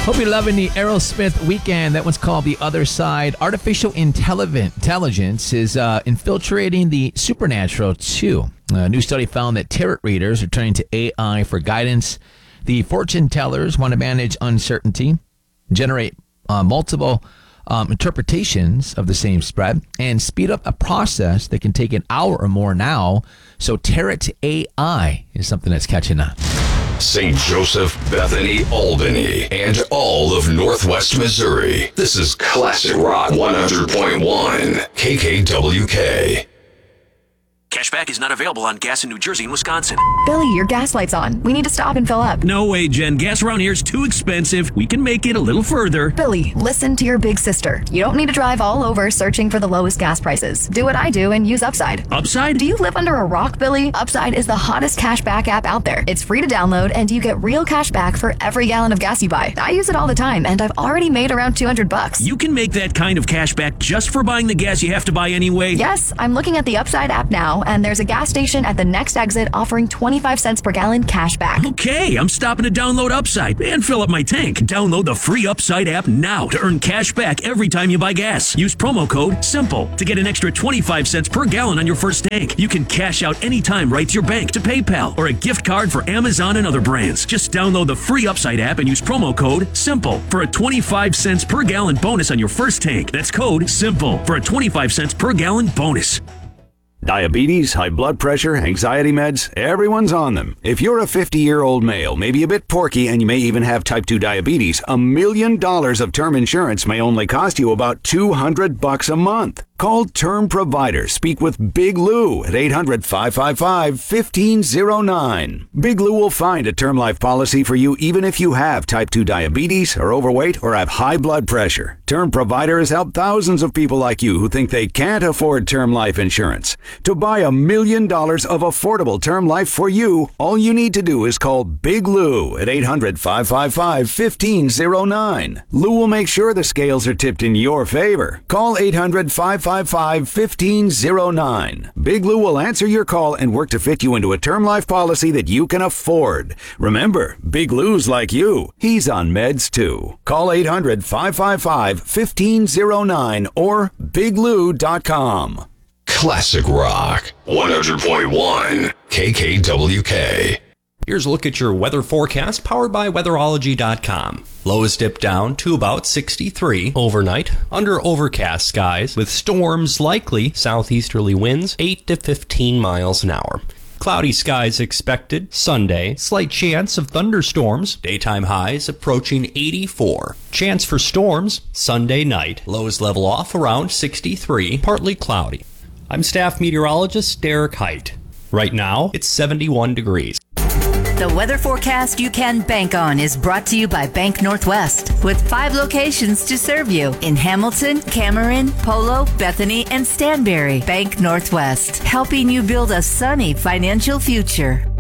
Hope you're loving the Aerosmith weekend. That one's called The Other Side. Artificial intelligence is infiltrating the supernatural too. A new study found that tarot readers are turning to AI for guidance. The fortune tellers want to manage uncertainty, generate multiple interpretations of the same spread, and speed up a process that can take an hour or more now. So tarot AI is something that's catching on. St. Joseph, Bethany, Albany, and all of Northwest Missouri. This is Classic Rock 100.1 KKWK. Cashback is not available on gas in New Jersey and Wisconsin. Billy, your gas light's on. We need to stop and fill up. No way, Jen. Gas around here is too expensive. We can make it a little further. Billy, listen to your big sister. You don't need to drive all over searching for the lowest gas prices. Do what I do and use Upside. Upside? Do you live under a rock, Billy? Upside is the hottest cashback app out there. It's free to download, and you get real cash back for every gallon of gas you buy. I use it all the time, and I've already made around $200. You can make that kind of cash back just for buying the gas you have to buy anyway? Yes, I'm looking at the Upside app now, and there's a gas station at the next exit offering 25 cents per gallon cash back. Okay, I'm stopping to download Upside and fill up my tank. Download the free Upside app now to earn cash back every time you buy gas. Use promo code SIMPLE to get an extra 25 cents per gallon on your first tank. You can cash out anytime right to your bank, to PayPal, or a gift card for Amazon and other brands. Just download the free Upside app and use promo code SIMPLE for a 25 cents per gallon bonus on your first tank. That's code SIMPLE for a 25 cents per gallon bonus. Diabetes, high blood pressure, anxiety meds, everyone's on them. If you're a 50-year-old male, maybe a bit porky, and you may even have type 2 diabetes, $1 million of term insurance may only cost you about $200 a month. Call Term Provider. Speak with Big Lou at 800-555-1509. Big Lou will find a term life policy for you even if you have type 2 diabetes, are overweight, or have high blood pressure. Term Provider has helped thousands of people like you who think they can't afford term life insurance. To buy $1 million of affordable term life for you, all you need to do is call Big Lou at 800-555-1509. Lou will make sure the scales are tipped in your favor. Call 800-555-1509. Big Lou will answer your call and work to fit you into a term life policy that you can afford. Remember, Big Lou's like you. He's on meds too. Call 800-555-1509 or biglou.com. Classic Rock 100.1 KKWK. Here's a look at your weather forecast powered by weatherology.com. Lows dip down to about 63 overnight under overcast skies with storms likely, southeasterly winds 8 to 15 miles an hour. Cloudy skies expected Sunday. Slight chance of thunderstorms. Daytime highs approaching 84. Chance for storms Sunday night. Lows level off around 63. Partly cloudy. I'm staff meteorologist Derek Height. Right now, it's 71 degrees. The weather forecast you can bank on is brought to you by Bank Northwest, with 5 locations to serve you in Hamilton, Cameron, Polo, Bethany, and Stanberry. Bank Northwest, helping you build a sunny financial future.